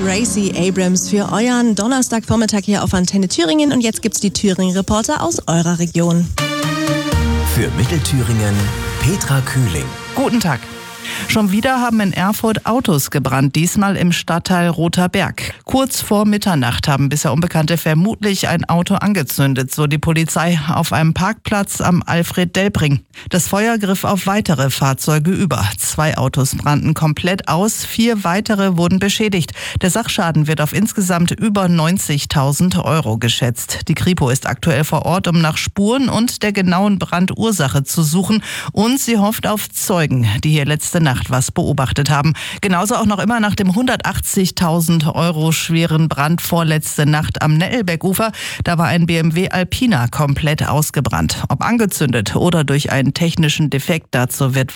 Gracie Abrams für euren Donnerstagvormittag hier auf Antenne Thüringen. Und jetzt gibt's die Thüringen-Reporter aus eurer Region. Für Mittelthüringen Petra Kühling. Guten Tag. Schon wieder haben in Erfurt Autos gebrannt, diesmal im Stadtteil Rother Berg. Kurz vor Mitternacht haben bisher Unbekannte vermutlich ein Auto angezündet, so die Polizei, auf einem Parkplatz am Alfred-Delbring. Das Feuer griff auf weitere Fahrzeuge über. 2 Autos brannten komplett aus, 4 weitere wurden beschädigt. Der Sachschaden wird auf insgesamt über 90.000 Euro geschätzt. Die Kripo ist aktuell vor Ort, um nach Spuren und der genauen Brandursache zu suchen. Und sie hofft auf Zeugen, die hier letzte Nacht was beobachtet haben. Genauso auch noch immer nach dem 180.000 Euro schweren Brand vorletzte Nacht am Nettelbergufer. Da war ein BMW Alpina komplett ausgebrannt. Ob angezündet oder durch einen technischen Defekt, dazu wird